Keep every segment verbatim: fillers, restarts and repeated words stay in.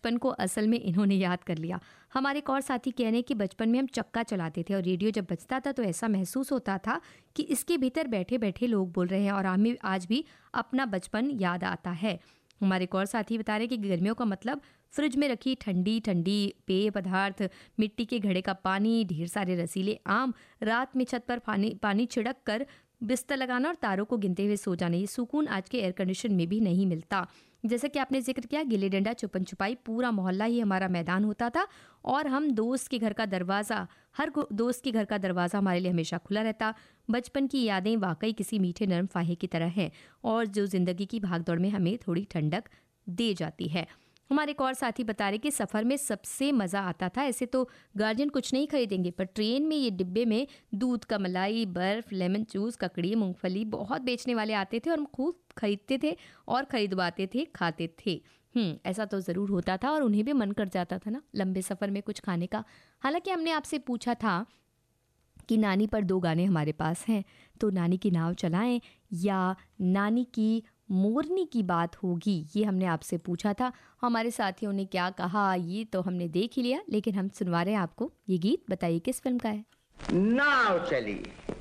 बचपन को असल में इन्होंने याद कर लिया। हमारे एक और साथी कह रहे हैं कि बचपन में हम चक्का चलाते थे और रेडियो जब बजता था तो ऐसा महसूस होता था कि इसके भीतर बैठे बैठे लोग बोल रहे हैं और हमें आज भी अपना बचपन याद आता है। हमारे एक और साथी बता रहे हैं कि गर्मियों का मतलब फ्रिज में रखी ठंडी ठंडी पेय पदार्थ, मिट्टी के घड़े का पानी, ढेर सारे रसीले आम, रात में छत पर पानी पानी छिड़क कर बिस्तर लगाना और तारों को गिनते हुए सो जाना। ये सुकून आज के एयर कंडीशन में भी नहीं मिलता। जैसा कि आपने जिक्र किया, गिल्ली डंडा, छुपन छुपाई, पूरा मोहल्ला ही हमारा मैदान होता था और हम दोस्त के घर का दरवाज़ा हर दोस्त के घर का दरवाज़ा हमारे लिए हमेशा खुला रहता। बचपन की यादें वाकई किसी मीठे नरम फाहे की तरह हैं और जो ज़िंदगी की भागदौड़ में हमें थोड़ी ठंडक दे जाती है। हमारे एक और साथी बता रहे कि सफ़र में सबसे मज़ा आता था। ऐसे तो गार्जियन कुछ नहीं खरीदेंगे, पर ट्रेन में ये डिब्बे में दूध का मलाई, बर्फ़, लेमन जूस, ककड़ी, मूंगफली बहुत बेचने वाले आते थे और हम खूब खरीदते थे और खरीदवाते थे, खाते थे। हम्म ऐसा तो ज़रूर होता था और उन्हें भी मन कर जाता था ना लंबे सफ़र में कुछ खाने का। हालांकि हमने आपसे पूछा था कि नानी पर दो गाने हमारे पास हैं, तो नानी की नाव चलाएं या नानी की मोरनी की बात होगी, ये हमने आपसे पूछा था। हमारे साथियों ने क्या कहा ये तो हमने देख ही लिया, लेकिन हम सुनवा रहे हैं आपको ये गीत। बताइए किस फिल्म का है। नाव चली,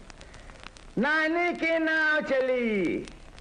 नानी की नाव चली,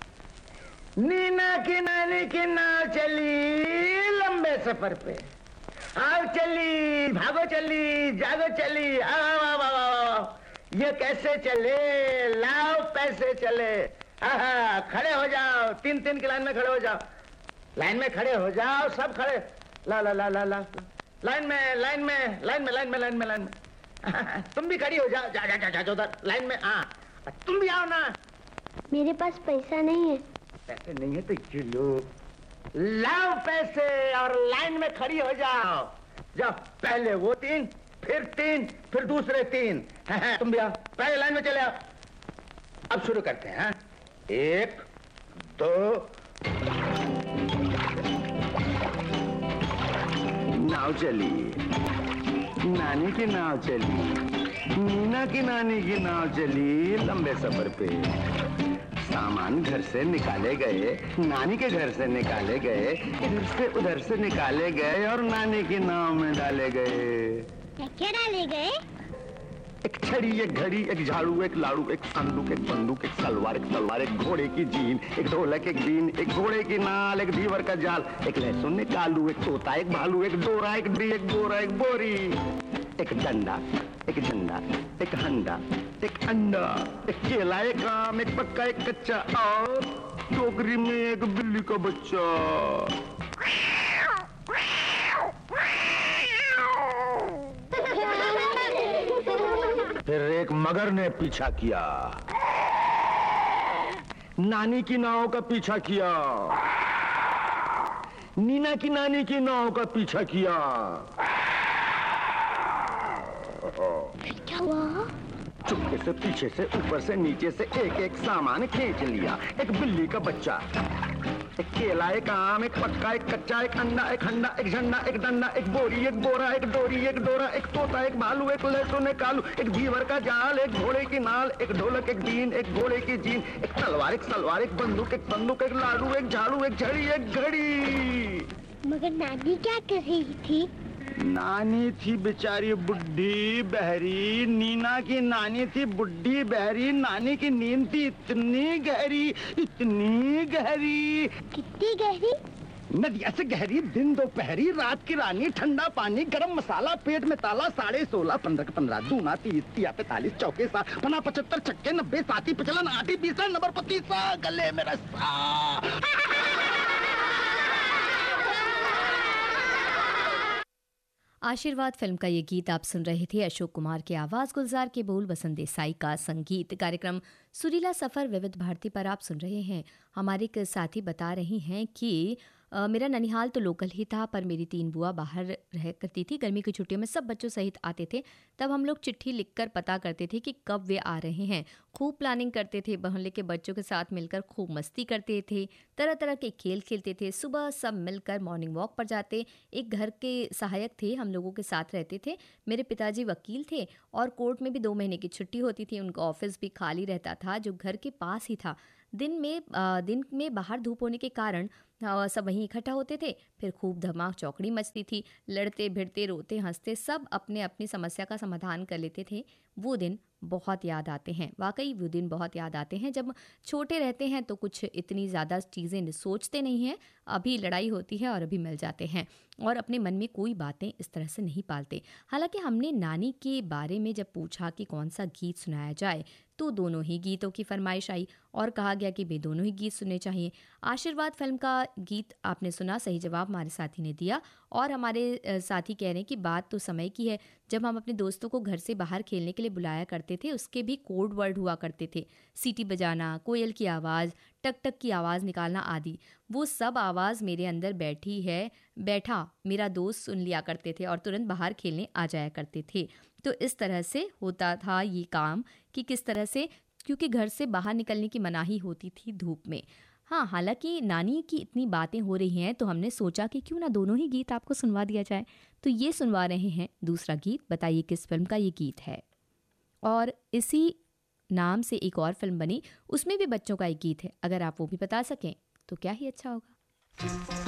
नीना की नानी की नाव चली लंबे सफर पे। आओ चली, भागो चली, जागो चली, आओ आओ आओ, ये कैसे चले, लाओ पैसे चले। हाँ, खड़े हो जाओ, तीन तीन की लाइन में खड़े हो जाओ, लाइन में खड़े हो जाओ, सब खड़े, ला ला ला ला ला लाइन में लाइन में लाइन में लाइन में लाइन में लाइन में तुम भी खड़ी हो जाओ, जा जा जा जा उधर लाइन में। हाँ, तुम भी आओ ना। मेरे पास पैसा नहीं है। पैसे नहीं है तो चलो लाओ पैसे और लाइन में खड़ी हो जाओ। जाओ, पहले वो तीन, फिर तीन, फिर दूसरे तीन। तुम भी आओ, पहले लाइन में चले आओ। अब शुरू करते हैं। एक, दो, नाव चली, नानी की नाव चली, नीना की नानी की नाव चली लंबे सफर पे। सामान घर से निकाले गए, नानी के घर से निकाले गए, इधर से उधर से निकाले गए और नानी की नाव में डाले गए। क्या डाले गए? एक छड़ी, एक घड़ी, एक झाड़ू, एक लाड़ू, एक संदूक, एक बंदूक, एक सलवार, एक तलवार, एक घोड़े की जीन, एक ढोलक, एक बीन, एक घोड़े की नाल, एक दीवर का जाल, एक लहसुन, एक आलू, एक तोता, एक भालू, एक डोरा, एक डी, एक बोरा, एक बोरी, एक डंडा, एक झंडा, एक हंडा, एक अंडा, एक केला, एक आम, एक पक्का, एक कच्चा और टोकरी में एक बिल्ली का बच्चा। फिर एक मगर ने पीछा किया, नानी की नाव का पीछा किया, नीना की नानी की नाव का पीछा किया। क्या हुआ? चुपके से पीछे से ऊपर से नीचे से एक एक सामान खींच लिया। एक बिल्ली का बच्चा, एक केला, एक आम, एक पक्का, एक कच्चा, एक अंडा, एक हंडा, एक झंडा, एक डंडा, एक बोरी, एक बोरा, एक डोरी, एक डोरा, एक तोता, एक भालू, एक लहसुन, एक आलू, एक दीवर का जाल, एक घोड़े की नाल, एक ढोलक, एक बीन, एक घोड़े की जीन, एक तलवार, एक सलवार, एक बंदूक, एक बंदूक, एक लाडू, एक झाड़ू, एक झड़ी, एक घड़ी। मगर नानी क्या कर रही थी? नानी थी बेचारी बुढ़ी बहरी। नीना की नानी थी बुढ़ी बहरी। नानी की नींद थी इतनी गहरी, इतनी गहरी। कितनी गहरी? नदिया से गहरी, दिन दोपहरी, रात की रानी, ठंडा पानी, गरम मसाला, पेट में ताला, साढ़े सोलह, पंद्रह पंद्रह, दूना तीस, तिया पैतालीस, चौके सात, पना पचहत्तर, छक्के नब्बे, साती पिछलन, आठी पीसा, नंबर पतीसा, गले में रस्सा। आशीर्वाद फिल्म का ये गीत आप सुन रहे थे। अशोक कुमार के आवाज़, गुलजार के बोल, वसंत देसाई का संगीत। कार्यक्रम सुरीला सफ़र विविध भारती पर आप सुन रहे हैं। हमारे एक साथी बता रही हैं कि आ, मेरा ननिहाल तो लोकल ही था, पर मेरी तीन बुआ बाहर रह करती थी। गर्मी की छुट्टियों में सब बच्चों सहित आते थे। तब हम लोग चिट्ठी लिखकर पता करते थे कि कब वे आ रहे हैं। खूब प्लानिंग करते थे, मोहल्ले के बच्चों के साथ मिलकर खूब मस्ती करते थे, तरह तरह के खेल खेलते थे। सुबह सब मिलकर मॉर्निंग वॉक पर जाते। एक घर के सहायक थे, हम लोगों के साथ रहते थे। मेरे पिताजी वकील थे और कोर्ट में भी दो महीने की छुट्टी होती थी। उनका ऑफिस भी खाली रहता था, जो घर के पास ही था। दिन में आ, दिन में बाहर धूप होने के कारण और सब वहीं इकट्ठा होते थे। फिर खूब धमाक चौकड़ी मचती थी, लड़ते भिड़ते रोते हंसते सब अपने अपनी समस्या का समाधान कर लेते थे। वो दिन बहुत याद आते हैं, वाकई वो दिन बहुत याद आते हैं। जब छोटे रहते हैं तो कुछ इतनी ज़्यादा चीज़ें सोचते नहीं हैं, अभी लड़ाई होती है और अभी मिल जाते हैं और अपने मन में कोई बातें इस तरह से नहीं पालते। हालांकि हमने नानी के बारे में जब पूछा कि कौन सा गीत सुनाया जाए तो दोनों ही गीतों की फरमाइश आई और कहा गया कि वे दोनों ही गीत सुनने चाहिए। आशीर्वाद फिल्म का गीत आपने सुना, सही जवाब हमारे साथी ने दिया। और हमारे साथी कह रहे हैं कि बात तो समय की है जब हम अपने दोस्तों को घर से बाहर खेलने के लिए बुलाया करते थे, उसके भी कोड वर्ड हुआ करते थे, सीटी बजाना, कोयल की आवाज़, टक टक की आवाज़ निकालना आदि। वो सब आवाज़ मेरे अंदर बैठी है बैठा मेरा दोस्त सुन लिया करते थे और तुरंत बाहर खेलने आ जाया करते थे। तो इस तरह से होता था ये काम कि किस तरह से, क्योंकि घर से बाहर निकलने की मनाही होती थी धूप में। हाँ, हालांकि नानी की इतनी बातें हो रही हैं तो हमने सोचा कि क्यों ना दोनों ही गीत आपको सुनवा दिया जाए। तो ये सुनवा रहे हैं दूसरा गीत, बताइए किस फिल्म का ये गीत है। और इसी नाम से एक और फिल्म बनी, उसमें भी बच्चों का एक गीत है। अगर आप वो भी बता सकें तो क्या ही अच्छा होगा।